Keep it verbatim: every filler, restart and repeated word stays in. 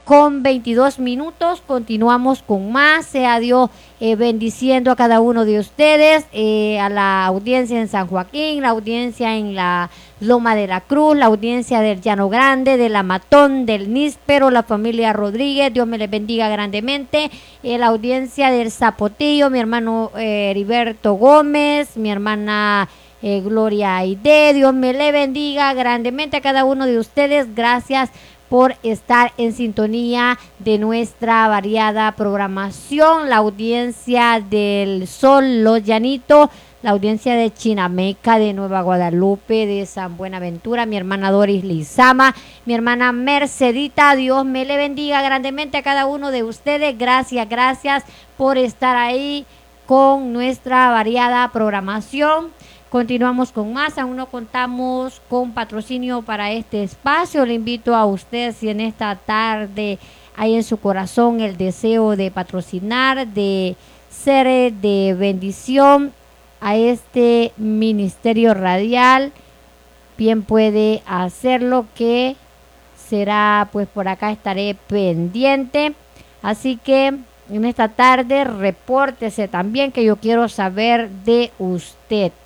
con veintidós minutos. Continuamos con más. Sea Dios eh, bendiciendo a cada uno de ustedes, eh, a la audiencia en San Joaquín, la audiencia en la Loma de la Cruz, la audiencia del Llano Grande, del Amatón, del Níspero, la familia Rodríguez, Dios me les bendiga grandemente, eh, la audiencia del Zapotillo, mi hermano eh, Heriberto Gómez, mi hermana eh, Gloria Aide, Dios me le bendiga grandemente a cada uno de ustedes. Gracias por estar en sintonía de nuestra variada programación, la audiencia del Sol, Los Llanitos, la audiencia de Chinameca, de Nueva Guadalupe, de San Buenaventura, mi hermana Doris Lizama, mi hermana Mercedita, Dios me le bendiga grandemente a cada uno de ustedes. Gracias, gracias por estar ahí con nuestra variada programación. Continuamos con más, aún no contamos con patrocinio para este espacio. Le invito a usted, si en esta tarde hay en su corazón el deseo de patrocinar, de ser de bendición a este ministerio radial, bien puede hacerlo, que será, pues por acá estaré pendiente. Así que en esta tarde repórtese también, que yo quiero saber de usted.